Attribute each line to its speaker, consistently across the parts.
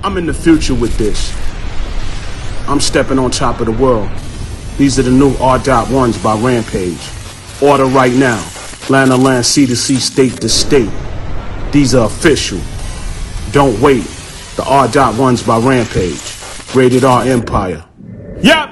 Speaker 1: I'm in the future with this. I'm stepping on top of the world. These are the new R.1s by Rampage. Order right now. Land to land, sea to sea, state to state. These are official. Don't wait. The R.1s by Rampage. Rated R Empire. Yep!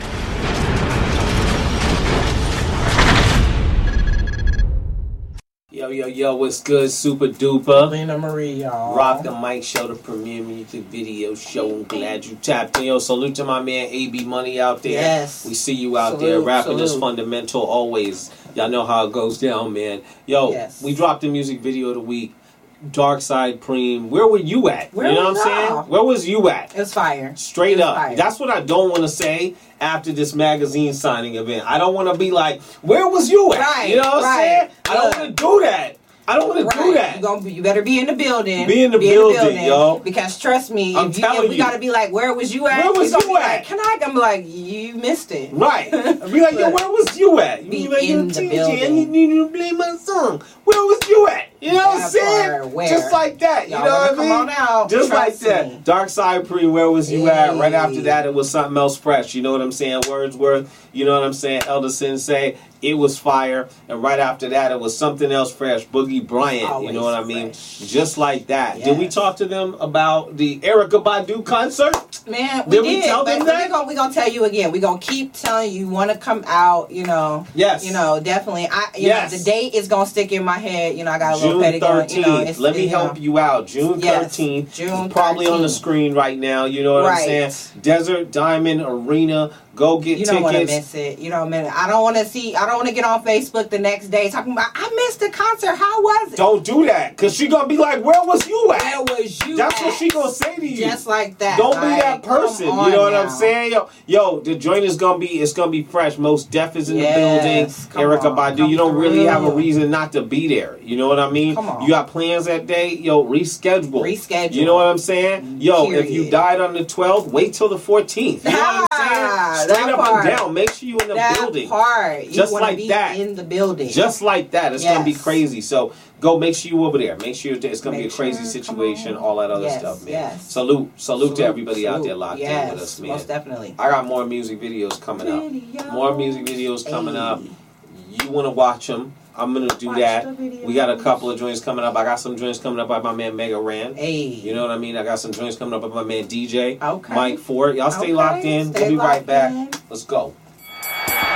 Speaker 2: Yo, what's good, super duper?
Speaker 3: Lena Marie, y'all.
Speaker 2: Rock the Mic Show, the premier music video show. I'm glad you tapped in. Yo, salute to my man AB Money out there.
Speaker 3: Yes.
Speaker 2: We see you out there. Rapping is fundamental always. Y'all know how it goes down, man. Yo, we dropped the music video of the week. Dark Side Preem. Where were you at? You know what I'm saying? Where was you at?
Speaker 3: It was fire.
Speaker 2: Straight up. Fire. That's what I don't want to say after this magazine signing event. I don't want to be like, where was you at?
Speaker 3: Right,
Speaker 2: you know what I'm saying? I don't want to do that. I don't want to do that.
Speaker 3: You better be in the building.
Speaker 2: Be in the building, yo.
Speaker 3: Because trust me,
Speaker 2: if we
Speaker 3: got to be like, where was you at?
Speaker 2: Where was you at?
Speaker 3: Like, I'm like, you missed it.
Speaker 2: Right. Be like, yo, where was you at?
Speaker 3: Be
Speaker 2: like,
Speaker 3: in the building.
Speaker 2: You need to play my song. Where was you at? You know what I'm saying? Just like that. You know what I mean?
Speaker 3: Come on out.
Speaker 2: Just like that. Dark Side Preem, where was you at? Right after that, it was something else fresh. You know what I'm saying? Wordsworth. You know what I'm saying? Elder Sensei. It was fire. And right after that, it was something else fresh. Boogie Bryant.
Speaker 3: Always
Speaker 2: you know what I mean?
Speaker 3: Fresh.
Speaker 2: Just like that.
Speaker 3: Yes.
Speaker 2: Did we talk to them about the Erykah Badu concert?
Speaker 3: Man, we did.
Speaker 2: We tell them that?
Speaker 3: We're going to tell you again. We're going to keep telling you want to come out, you know.
Speaker 2: Yes.
Speaker 3: You know, definitely. You know, the date is going to stick in my head. You know, I got a little
Speaker 2: June
Speaker 3: petty
Speaker 2: 13th.
Speaker 3: going. You know,
Speaker 2: Let me help you out. June 13th.
Speaker 3: June
Speaker 2: probably
Speaker 3: 13th.
Speaker 2: on the screen right now. You know what I'm saying? Desert Diamond Arena. Go get tickets.
Speaker 3: You don't want to miss it. You don't I don't want to get on Facebook the next day talking about, I missed the concert. How was it?
Speaker 2: Don't do that. Because she going to be like, where was you at?
Speaker 3: Where was you
Speaker 2: That's
Speaker 3: at?
Speaker 2: what she going to say to you.
Speaker 3: Just like that.
Speaker 2: Don't be that person. You know what I'm saying? Yo, the joint is going to be fresh. Most Def is in the building. Erykah Badu. You don't really have a reason not to be there. You know what I mean?
Speaker 3: Come on.
Speaker 2: You got plans that day. Yo, reschedule. You know what I'm saying? Yo, if you died on the 12th, wait till the 14th. You know what I'm saying? Straight up and down. Make sure you're in the building.
Speaker 3: Just like that. In the building.
Speaker 2: Just like that. It's going to be crazy. So go make sure you over there. Make sure it's going to be a crazy situation. All that other stuff, man.
Speaker 3: Yes.
Speaker 2: Salute to everybody out there locked in with us, man.
Speaker 3: Most definitely.
Speaker 2: I got more music videos coming up. More music videos coming up. You want to watch them. I'm going to do that. We got a couple of joints coming up. I got some joints coming up by my man Mega Ran. You know what I mean? I got some joints coming up by my man DJ. Mike Ford. Y'all stay locked in. We'll be right back. Let's go.